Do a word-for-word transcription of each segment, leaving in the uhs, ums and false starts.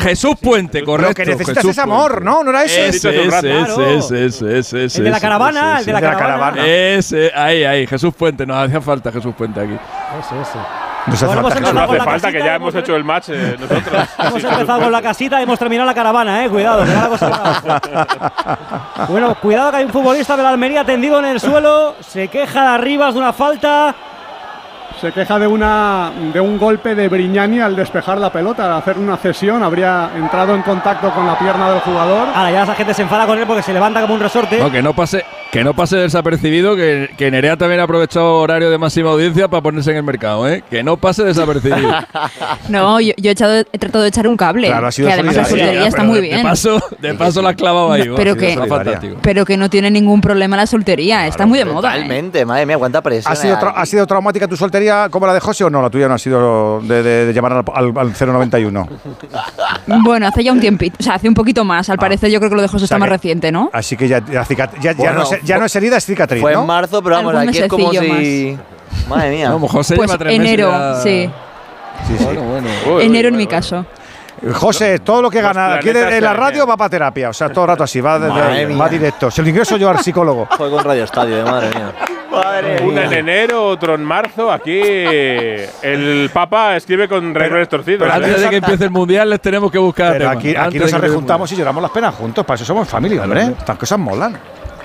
Jesús Puente, correcto. Lo que necesitas Jesús es amor, Puente. ¿no? ¿No era ese? Ese, ese, ese, ese, ese, ese, ese. El de la caravana, el de la caravana. Ese, ahí, ahí, Jesús Puente. Nos hacía falta Jesús Puente aquí. Ese, ese. Nos hace Bueno, falta, hemos No empezado hace con la falta, casita, que ya hemos- hemos hecho el match eh, nosotros. Hemos empezado con la casita y hemos terminado la caravana, eh. Cuidado, que va la cosa para abajo. Bueno, cuidado que hay un futbolista de la Almería tendido en el suelo. Se queja de Arribas de una falta. Se queja de una de un golpe de Brignani al despejar la pelota, al hacer una cesión, habría entrado en contacto con la pierna del jugador. Ahora ya esa gente se enfada con él porque se levanta como un resorte. No, que no pase, que no pase desapercibido, que, que Nerea también ha aprovechado horario de máxima audiencia para ponerse en el mercado, ¿eh? Que no pase desapercibido. No, yo, yo he, echado, he tratado de echar un cable. Claro, ha sido que además la solidaria, soltería está pero muy de, bien. De paso, de paso la has clavado ahí. No, pero vamos, que- está fantástico. Pero que no tiene ningún problema la soltería. Está muy de moda. ¿eh? Totalmente, madre mía, cuánta presión. ¿Ha sido, tra- ¿Ha sido traumática tu soltería como la de José o no? La tuya no ha sido de, de, de llamar al, al, al cero noventa y uno. Bueno, hace ya un tiempito. O sea, hace un poquito más. Al parecer, yo creo que lo de José O sea está más que- reciente, ¿no? Así que ya, ya, cicat- ya, ya Bueno, no, es, ya no es herida, es cicatriz, Fue ¿no? en marzo, pero vamos, Algún aquí es como mesecillo si… Madre mía. Vamos, José Pues lleva tres enero, meses ya- sí. Sí, sí. Bueno, bueno. Uy, Enero uy, en mi uy, caso. José, todo lo que Los gana aquí de- planetas en la se radio alinean. va para terapia. O sea, todo el rato así, va, de- de- Madre va mía. directo. Se lo ingreso yo al psicólogo. Fue con Radio Estadio, de madre mía. Una en enero, otro en marzo. Aquí el Papa escribe con renglones torcidos. pero ¿eh? Antes de que empiece el mundial les tenemos que buscar Pero temas. aquí, aquí Antes nos de que rejuntamos y lloramos las penas juntos. Para eso somos familia, hombre. Estas cosas molan.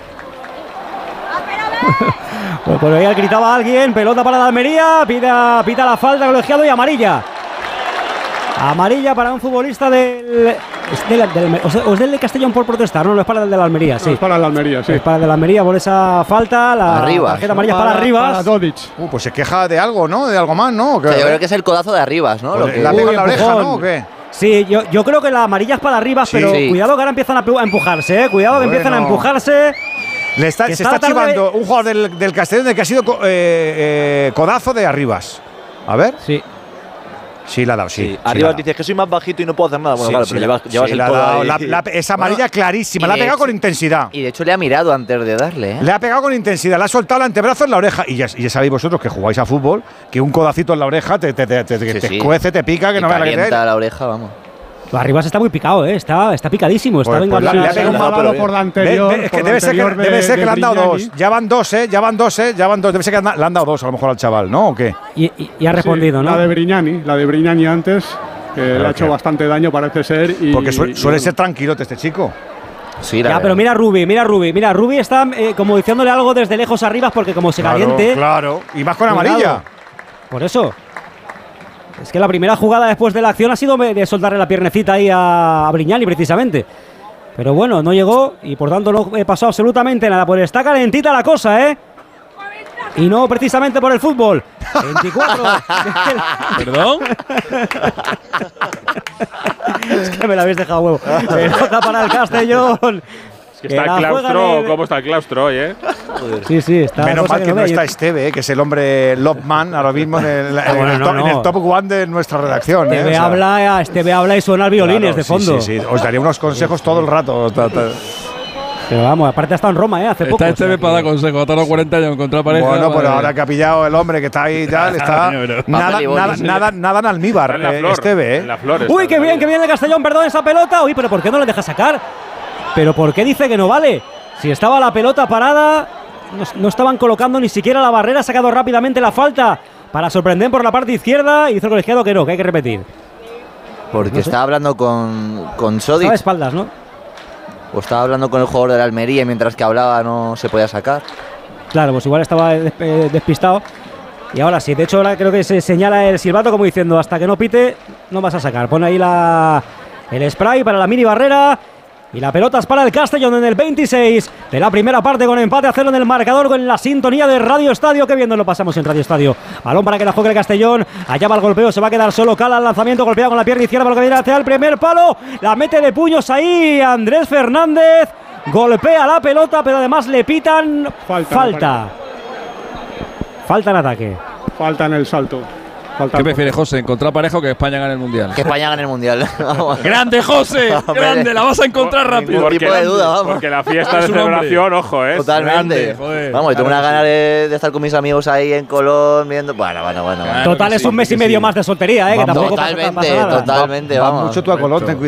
Pues por ahí gritaba alguien, pelota para la Almería, pita, pita la falta, colegiado y amarilla. Amarilla para un futbolista del. Es del, del- o sea, o es del de Castellón por protestar, no, no es para el de la Almería, sí. No, es para la Almería, sí. Es para el de la Almería por esa falta. La Arribas, tarjeta ¿no? amarilla es para Para Arribas. Dodic. Uh, pues se queja de algo, ¿no? De algo más, ¿no? ¿O qué? O sea, yo creo que es el codazo de Arribas, ¿no? Pues Lo que- ¿La pega en la Uy, oreja, empujón. no? ¿O qué? Sí, yo, yo creo que la amarilla es para Arribas, Sí. pero Sí. cuidado que ahora empiezan a, pu- a empujarse, ¿eh? Cuidado que Bueno. empiezan a empujarse. Le está, Que se está está la tarde- chivando un jugador del, del Castellón de que ha sido co- eh, eh, codazo de Arribas. A ver. Sí. Sí, la ha dado, sí. Sí. sí, la ha Arribas dado. dice que soy más bajito y no puedo hacer nada. Bueno, Sí, claro, sí, pero la- llevas, llevas sí, el la ha codo dado. ahí. La- la- esa amarilla Bueno, clarísima. y La ha de pegado hecho- con intensidad. Y de hecho le ha mirado antes de darle, ¿eh? Le ha pegado con intensidad, le ha soltado el antebrazo en la oreja. Y ya, y ya sabéis vosotros que jugáis a fútbol, que un codacito en la oreja te, te, te, te, Sí, te sí. cuece, te pica, que Y no veas la que calienta te la oreja, vamos. Arribas está muy picado, ¿eh? Está, está picadísimo. Está Pues- venga, pues la- venga, le ha pegado venga. un Está pero malo por la Ve- anterior. ve- es que por la debe ser que, anterior debe de- ser que de le han dado Brignani. dos. Ya van dos, ¿eh? Ya van dos, ¿eh? Ya van dos. Debe ser que le han dado dos a lo mejor al chaval, ¿no? ¿O qué? Y, y- y ha respondido, Sí, ¿no? La de Brignani, la de Brignani antes, que le ha hecho que- bastante daño, parece ser. Y, Porque suele, y suele bueno. ser tranquilote este chico. Sí, la Ya, verdad. pero mira a Rubi, mira a Rubi. Mira, Rubi está eh, como diciéndole algo desde lejos arriba porque como se caliente. Claro. Y más con Cuidado. amarilla. Por eso. Es que la primera jugada después de la acción ha sido de soltarle la piernecita ahí a, a Brignani, precisamente. Pero bueno, no llegó y por tanto no eh, pasó absolutamente nada. Pues está calentita la cosa, ¿eh? Y no precisamente por el fútbol. veinticuatro. ¿Perdón? Es que me la habéis dejado huevo. Pelota para el Castellón. Es que está Que el la claustro, juegan el- ¿cómo está el claustro hoy, eh? Sí, sí, está. Menos cosa mal que lo no ve. está Esteve, eh, que es el hombre Lobman ahora mismo en el, en bueno, el no, top, en el no. top one de nuestra redacción. eh, Este o sea, habla, este habla y suena violines claro, de sí, fondo. Sí, sí, os daría unos consejos todo el rato. ta, ta. Pero vamos, aparte ha estado en Roma, ¿eh? Hace poco. Está o este sea vez para dar que- consejos. Ha tardado cuarenta años en encontrar pareja. Bueno, pero madre ahora que ha pillado el hombre que está ahí ya, le está Coño, pero- nada, Papel y nada, bolis. nada, nada en almíbar, Está en la eh, flor. Esteve, En ¿eh? la flor está Uy, qué bien, todavía. qué bien el Castellón, perdón, esa pelota. Uy, pero ¿por qué no le deja sacar? ¿Pero por qué dice que no vale? Si estaba la pelota parada, no, no estaban colocando ni siquiera la barrera, ha sacado rápidamente la falta para sorprender por la parte izquierda y dice el colegiado que no, que hay que repetir. Porque No sé. estaba hablando con, con Estaba Sodic. de espaldas, ¿no? O estaba hablando con el jugador de la Almería y mientras que hablaba no se podía sacar. Claro, pues igual estaba des- eh, despistado. Y ahora sí, de hecho ahora creo que se señala el silbato como diciendo hasta que no pite, no vas a sacar. Pone ahí la, el spray para la mini barrera. Y la pelota es para el Castellón en el veintiséis de la primera parte con empate a cero en el marcador con la sintonía de Radio Estadio. Que bien nos lo pasamos en Radio Estadio. Balón para que la juegue el Castellón. Allá va el golpeo, se va a quedar solo. Cala el lanzamiento, golpeado con la pierna izquierda para que viene hacia el primer palo. La mete de puños ahí Andrés Fernández. Golpea la pelota, pero además le pitan Falta, falta. Falta en ataque. Falta en el salto. Falta ¿Qué prefieres, José? ¿Encontrar pareja o que España gane el mundial? Que España gane el mundial. Vamos. ¡Grande, José! Hombre. ¡Grande! La vas a encontrar Ningún rápido. Porque tipo de duda, vamos. Porque la fiesta de Es un hombre. celebración, ojo, eh. Totalmente. grande, joder. Vamos, y tengo Claro una que ganas de, de estar con mis amigos ahí en Colón viendo. Bueno, bueno, bueno. bueno. Claro Total, que es sí, un mes y que medio sí. más de soltería, ¿eh? Que Vamos. tampoco pasa- Totalmente, pasa nada. totalmente, Va vamos. mucho tú a Colón, ten cuidado.